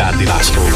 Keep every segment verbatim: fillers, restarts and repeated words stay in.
Vigyárdi Lászlóval.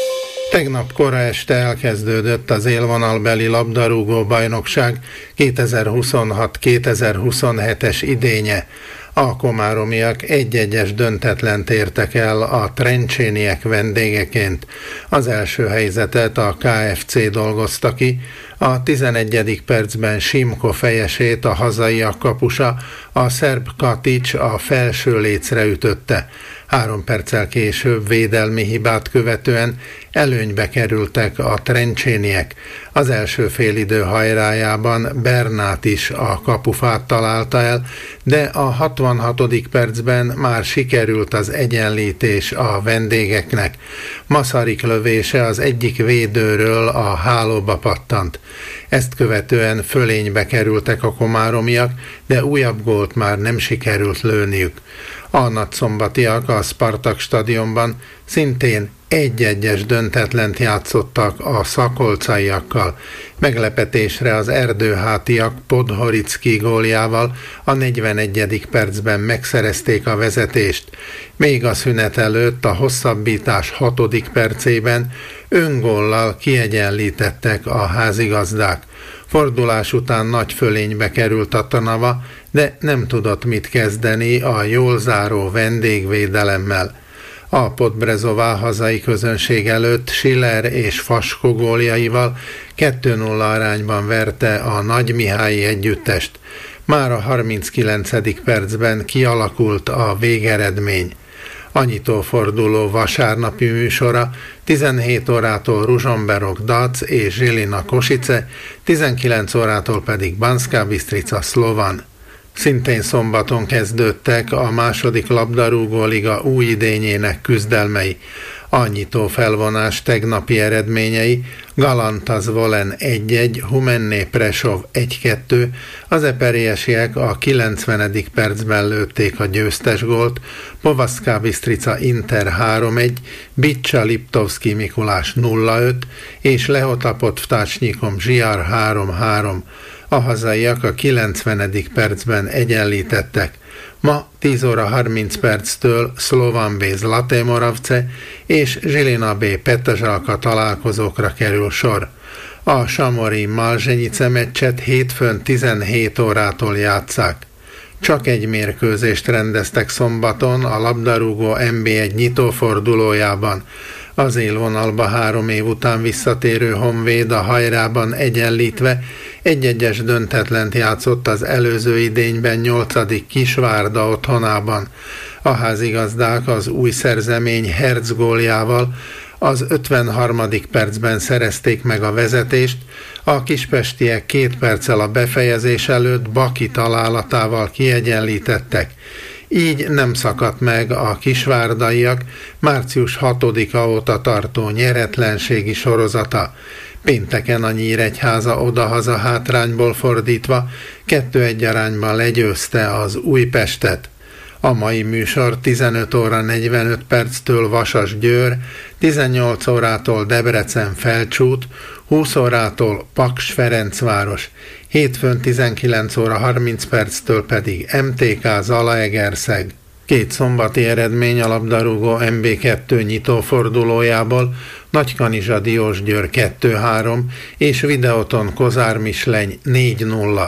Tegnap kora este elkezdődött az élvonalbeli labdarúgó bajnokság kétezer-huszonhat kétezer-huszonhetes idénye. A komáromiak egy-egyes döntetlent értek el a trencséniek vendégeként. Az első helyzetet a ká ef cé dolgozta ki, a tizenegyedik percben Simko fejesét a hazaiak kapusa, a szerb Katics a felső lécre ütötte. Három perccel később védelmi hibát követően előnybe kerültek a trencséniek. Az első félidő hajrájában Bernát is a kapufát találta el, de a hatvanhatodik percben már sikerült az egyenlítés a vendégeknek. Masaryk lövése az egyik védőről a hálóba pattant. Ezt követően fölénybe kerültek a komáromiak, de újabb gólt már nem sikerült lőniük. A nagyszombatiak a Spartak stadionban szintén egy-egyes döntetlent játszottak a szakolcaiakkal. Meglepetésre az erdőhátiak Podhoricki góljával a negyvenegyedik percben megszerezték a vezetést. Még a szünet előtt a hosszabbítás hatodik percében öngóllal kiegyenlítettek a házigazdák. Fordulás után nagy fölénybe került a Trnava, de nem tudott mit kezdeni a jól záró vendégvédelemmel. A Podbrezová hazai közönség előtt Schiller és Fasko góljaival kettő nulla arányban verte a Nagymihályi együttest. Már a harminckilencedik percben kialakult a végeredmény. A nyitóforduló vasárnapi műsora tizenhét órától Ružomberok Dac és Žilina Košice, tizenkilenc órától pedig Banská Bystrica Slovan. Szintén szombaton kezdődtek a második labdarúgóliga új idényének küzdelmei. A nyitó felvonás tegnapi eredményei: Galanta Zvolen egy egy, Humenné Prešov egy kettő, az eperiesiek a kilencvenedik percben lőtték a győztes gólt, Povazská Bystrica Inter három egy, Bicsa Liptovský Mikulás nulla öt és Lehota Podvtácsnyikom Žιar három három. A hazaiak a kilencvenedik percben egyenlítettek. Ma tíz óra harminc perctől Slovan B Zlaté Moravce és Žilina B Petržalka találkozókra kerül sor. A Samori Malzsenyice meccset hétfőn tizenhét órától játsszák. Csak egy mérkőzést rendeztek szombaton a labdarúgó en bé egy nyitófordulójában. Az élvonalba három év után visszatérő Honvéd a hajrában egyenlítve egy-egyes döntetlent játszott az előző idényben nyolcadik Kisvárda otthonában. A házigazdák az új szerzemény Herc góljával az ötvenharmadik percben szerezték meg a vezetést, a kispestiek két perccel a befejezés előtt Baki találatával kiegyenlítettek. Így nem szakadt meg a kisvárdaiak március hatodika óta tartó nyeretlenségi sorozata. Pénteken a Nyíregyháza odahaza hátrányból fordítva kettő egy arányban legyőzte az Újpestet. A mai műsor tizenöt óra negyvenöt perctől Vasas-Győr, tizennyolc órától Debrecen Felcsút, húsz órától Paks-Ferencváros, hétfőn tizenkilenc óra harminc perctől pedig em té ká Zalaegerszeg. Két szombati eredmény a labdarúgó en bé kettő nyitófordulójából: Nagykanizsa Diósgyőr kettő három és Videoton Kozár Misleny négy nulla.